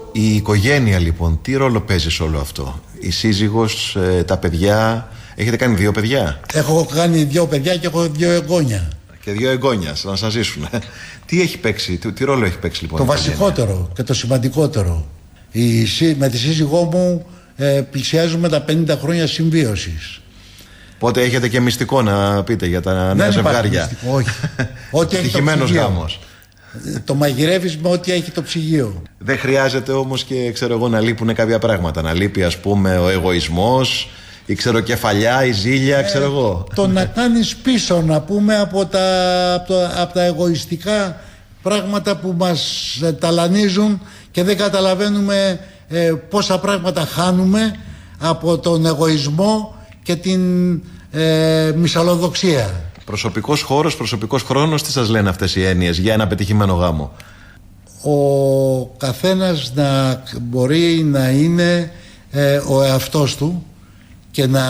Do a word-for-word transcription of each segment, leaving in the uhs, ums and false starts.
Η οικογένεια λοιπόν, τι ρόλο παίζει σε όλο αυτό? Η σύζυγος, ε, τα παιδιά? Έχετε κάνει δύο παιδιά? Έχω κάνει δύο παιδιά και έχω δύο εγγόνια. Και δύο εγγόνια, να σας ζήσουν. Τι έχει παίξει, τι, τι ρόλο έχει παίξει λοιπόν? Το βασικότερο και το σημαντικότερο. Η, με τη σύζυγό μου ε, πλησιάζουμε τα πενήντα χρόνια συμβίωσης. Οπότε έχετε και μυστικό να πείτε για τα νέα ζευγάρια? Μυστικό, όχι. Ό,τι έχει το ψυγείο. Γάμος. Το μαγειρεύεις με ό,τι έχει το ψυγείο. Δεν χρειάζεται όμως και ξέρω εγώ να λείπουν κάποια πράγματα? Να λείπει ας πούμε ο εγωισμός, η ξεροκεφαλιά, η ζήλια, ε, ξέρω εγώ. Το να κάνεις πίσω, να πούμε, από τα, από τα, από τα εγωιστικά πράγματα που μας ταλανίζουν και δεν καταλαβαίνουμε ε, πόσα πράγματα χάνουμε από τον εγωισμό και την ε, μυσαλλοδοξία. Προσωπικός χώρος, προσωπικός χρόνος, τι σας λένε αυτές οι έννοιες για ένα πετυχημένο γάμο? Ο καθένας να μπορεί να είναι ε, ο εαυτός του και να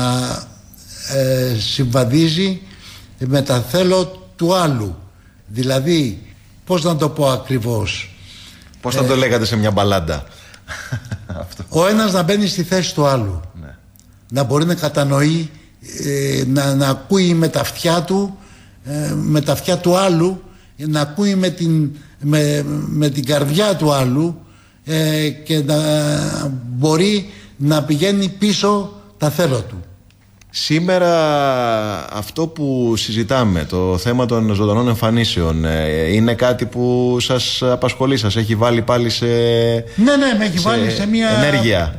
ε, συμβαδίζει με τα θέλω του άλλου. Δηλαδή, πώς να το πω ακριβώς, πώς θα ε, το λέγατε σε μια μπαλάντα? Ο ένας να μπαίνει στη θέση του άλλου, ναι. Να μπορεί να κατανοεί, ε, να, να ακούει με τα αυτιά του, ε, με τα αυτιά του άλλου, να ακούει με την, με, με την καρδιά του άλλου, ε, και να μπορεί να πηγαίνει πίσω τα θέλω του. Σήμερα αυτό που συζητάμε, το θέμα των ζωντανών εμφανίσεων, είναι κάτι που σας απασχολεί, σας έχει βάλει πάλι σε... Ναι, ναι, με έχει σε βάλει σε μια... ενέργεια.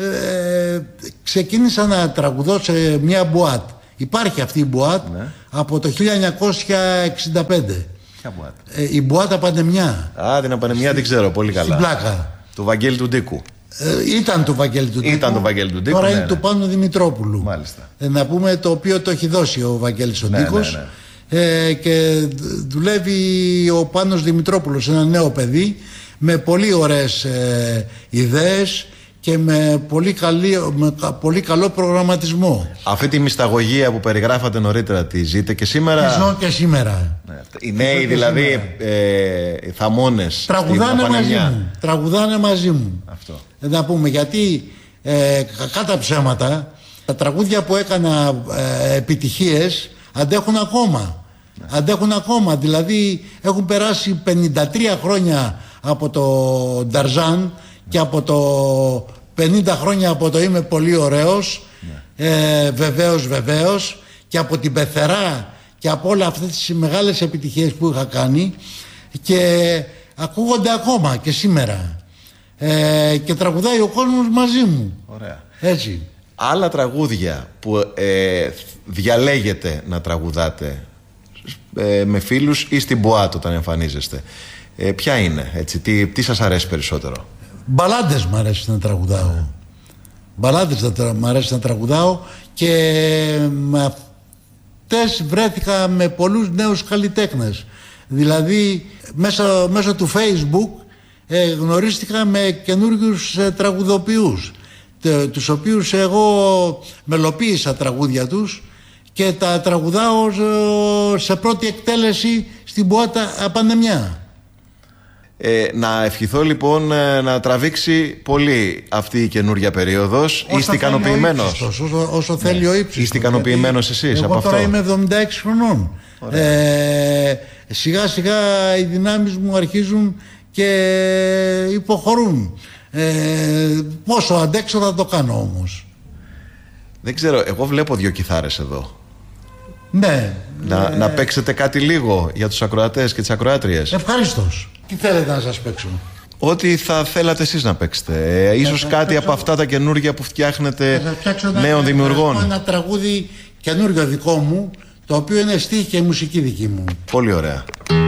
Ε, ξεκίνησα να τραγουδώ σε μια μπουάτ. Υπάρχει αυτή η μπουάτ, ναι, από το χίλια εννιακόσια εξήντα πέντε. Ποια μπουάτ? Ε, η μπουάτ Απανεμιά. Α, την Απανεμιά την ξέρω πολύ καλά. Στην Πλάκα. Του Βαγγέλη του Ντίκου. Ε, ήταν του Βαγγέλη του Ντίκου. Ήταν του Βαγγέλη του Ντίκου. Τώρα, ναι, ναι, είναι ναι, του Πάνου Δημητρόπουλου. Μάλιστα. Ε, να πούμε, το οποίο το έχει δώσει ο Βαγγέλης ο Ντίκος. Ναι, ναι, ναι. Ε, και δουλεύει ο Πάνος Δημητρόπουλος, ένα νέο παιδί με πολύ ωραίες ε, ιδέες και με πολύ, καλή, με πολύ καλό προγραμματισμό. Αυτή τη μυσταγωγία που περιγράφατε νωρίτερα τη ζείτε και σήμερα? Τη ζω και σήμερα. Ναι. Οι νέοι δηλαδή, ε, οι θαμώνες τραγουδάνε μαζί μου. Τραγουδάνε μαζί μου. Αυτό. Να πούμε, γιατί ε, κακά τα ψέματα, τα τραγούδια που έκανα ε, επιτυχίες αντέχουν ακόμα. Ναι. Αντέχουν ακόμα. Δηλαδή έχουν περάσει πενήντα τρία χρόνια από το Νταρζάν, ναι, και από το πενήντα χρόνια από το Είμαι πολύ ωραίος, ναι, ε, βεβαίως βεβαίως, και από την Πεθερά και από όλα αυτές τις μεγάλες επιτυχίες που είχα κάνει, και ακούγονται ακόμα και σήμερα, ε, και τραγουδάει ο κόσμος μαζί μου. Ωραία. Έτσι. Άλλα τραγούδια που ε, διαλέγετε να τραγουδάτε ε, με φίλους ή στην μπουάτ όταν εμφανίζεστε, ε, ποια είναι, έτσι, τι, τι σας αρέσει περισσότερο? Μπαλάντες μου αρέσει να τραγουδάω. Yeah. Μπαλάντες μου αρέσει να τραγουδάω, και με αυτές βρέθηκα με πολλούς νέους καλλιτέχνες. Δηλαδή μέσα, μέσω του Facebook ε, γνωρίστηκα με καινούργιους ε, τραγουδοποιούς, τε, τους οποίους εγώ μελοποίησα τραγούδια τους και τα τραγουδάω ε, σε πρώτη εκτέλεση στην μπουάτα Απανεμιά. Ε, να ευχηθώ λοιπόν ε, να τραβήξει πολύ αυτή η καινούργια περίοδος. Όσο είστε ικανοποιημένος? Όσο, όσο θέλει, ναι, ο ύψιστος. Είστε ικανοποιημένος εσείς εγώ από αυτό? Εγώ τώρα είμαι εβδομήντα έξι χρονών. Ε, σιγά σιγά οι δυνάμεις μου αρχίζουν και υποχωρούν. Ε, πόσο αντέξω θα το κάνω όμως. Δεν ξέρω, εγώ βλέπω δύο κιθάρες εδώ. Ναι. Να, ε... να παίξετε κάτι λίγο για τους ακροατές και τις ακροάτριες. Ευχαρίστως. Τι θέλετε να σας παίξω? Ό,τι θα θέλατε εσείς να παίξετε. ε, Ίσως κάτι παίξω... από αυτά τα καινούργια που φτιάχνετε νέων ένα, δημιουργών. Ένα τραγούδι καινούργιο δικό μου, το οποίο είναι στίχη και μουσική δική μου. Πολύ ωραία.